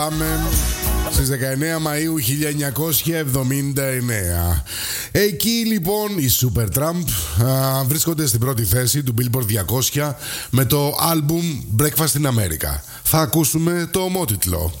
Πάμε στις 19 Μαΐου 1979. Εκεί λοιπόν οι Supertramp βρίσκονται στην πρώτη θέση του Billboard 200 με το άλμπουμ Breakfast in America. Θα ακούσουμε το ομότιτλο.